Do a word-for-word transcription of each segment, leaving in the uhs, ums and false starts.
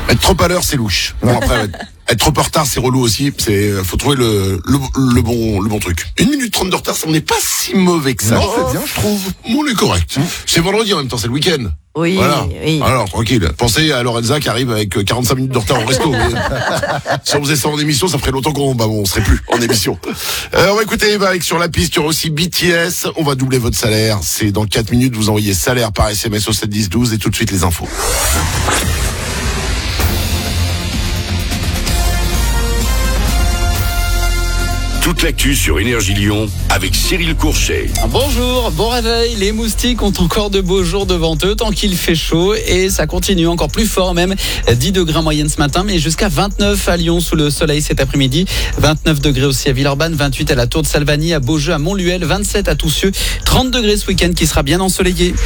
Être trop à l'heure, c'est louche. Bon, après, être trop en retard, c'est relou aussi. C'est, faut trouver le, le, le bon, le bon truc. Une minute trente de retard, ça n'est pas si mauvais que ça. Non, c'est bien, je trouve. Bon, on est correct. Mmh. C'est vendredi en même temps, c'est le week-end. Oui, voilà. oui. Alors, tranquille. Pensez à Lorenza qui arrive avec quarante-cinq minutes de retard au resto. Mais, si on faisait ça en émission, ça ferait longtemps qu'on, bah, on serait plus en émission. Euh, on va écouter, bah, avec sur la piste, il y aura aussi B T S. On va doubler votre salaire. C'est dans quatre minutes, vous envoyez salaire par S M S au sept dix douze et tout de suite les infos. Toute l'actu sur Énergie Lyon avec Cyril Courchet. Bonjour, bon réveil. Les moustiques ont encore de beaux jours devant eux tant qu'il fait chaud et ça continue encore plus fort même. dix degrés en moyenne ce matin mais jusqu'à vingt-neuf à Lyon sous le soleil cet après-midi. vingt-neuf degrés aussi à Villeurbanne, vingt-huit à la Tour de Salvagny, à Beaujeu, à Montluel, vingt-sept à Toussieux, trente degrés ce week-end qui sera bien ensoleillé.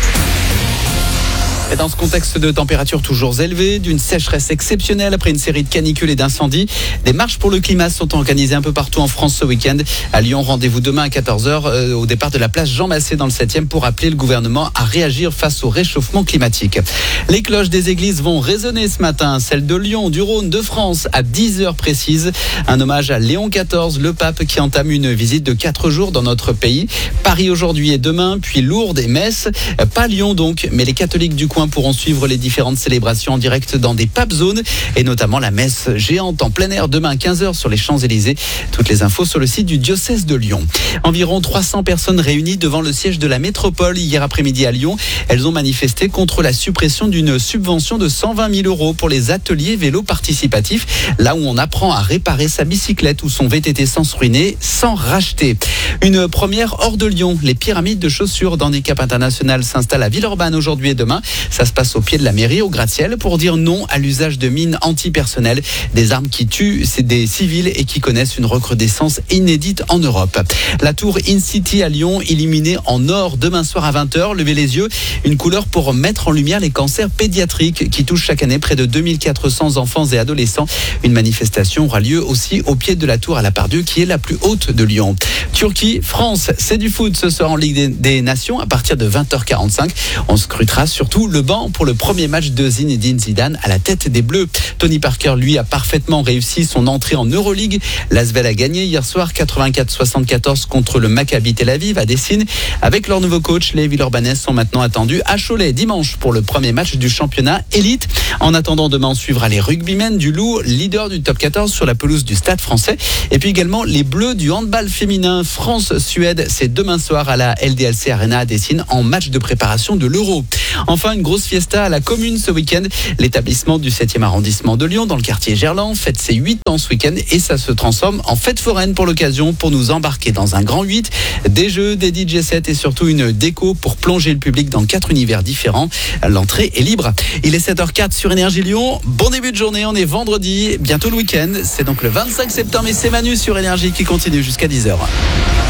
Et dans ce contexte de température toujours élevée, d'une sécheresse exceptionnelle après une série de canicules et d'incendies, des marches pour le climat sont organisées un peu partout en France ce week-end. À Lyon, rendez-vous demain à quatorze heures euh, au départ de la place Jean Massé dans le septième pour appeler le gouvernement à réagir face au réchauffement climatique. Les cloches des églises vont résonner ce matin, celles de Lyon, du Rhône, de France à dix heures précises. Un hommage à Léon quatorze, le pape qui entame une visite de quatre jours dans notre pays. Paris aujourd'hui et demain, puis Lourdes et Metz. Pas Lyon donc, mais les catholiques du coin pourront suivre les différentes célébrations en direct dans des pape zones et notamment la messe géante en plein air demain à quinze heures sur les Champs-Élysées. Toutes les infos sur le site du diocèse de Lyon. Environ trois cents personnes réunies devant le siège de la métropole hier après-midi à Lyon. Elles ont manifesté contre la suppression d'une subvention de cent vingt mille euros pour les ateliers vélo participatifs, là où on apprend à réparer sa bicyclette ou son V T T sans se ruiner, sans racheter. Une première hors de Lyon. Les pyramides de chaussures d'handicap international s'installent à Villeurbanne aujourd'hui et demain. Ça se passe au pied de la mairie, au gratte-ciel, pour dire non à l'usage de mines antipersonnelles, des armes qui tuent, c'est des civils et qui connaissent une recrudescence inédite en Europe. La tour InCity à Lyon, illuminée en or demain soir à vingt heures. Levez les yeux, une couleur pour mettre en lumière les cancers pédiatriques qui touchent chaque année près de deux mille quatre cents enfants et adolescents. Une manifestation aura lieu aussi au pied de la tour à la Part-Dieu, qui est la plus haute de Lyon. Turquie, France, c'est du foot ce soir en Ligue des, des Nations à partir de vingt heures quarante-cinq. On scrutera surtout le banc pour le premier match de Zinedine Zidane à la tête des Bleus. Tony Parker, lui, a parfaitement réussi son entrée en Euroleague. L'Asvel a gagné hier soir quatre-vingt-quatre soixante-quatorze contre le Maccabi Tel Aviv à Dessine. Avec leur nouveau coach, les Villeurbanais sont maintenant attendus à Cholet dimanche pour le premier match du championnat élite. En attendant, demain on suivra les rugbymen du Loup, leader du top quatorze sur la pelouse du Stade français. Et puis également les Bleus du handball féminin France-Suède. C'est demain soir à la L D L C Arena à Dessine en match de préparation de l'Euro. Enfin, une grosse fiesta à la commune ce week-end. L'établissement du septième arrondissement de Lyon, dans le quartier Gerland, fête ses huit ans ce week-end et ça se transforme en fête foraine pour l'occasion, pour nous embarquer dans un grand huit, des jeux, des D J sets et surtout une déco pour plonger le public dans quatre univers différents. L'entrée est libre. Il est sept heures zéro quatre sur Énergie Lyon. Bon début de journée, on est vendredi, bientôt le week-end. C'est donc le vingt-cinq septembre et c'est Manu sur Énergie qui continue jusqu'à dix heures.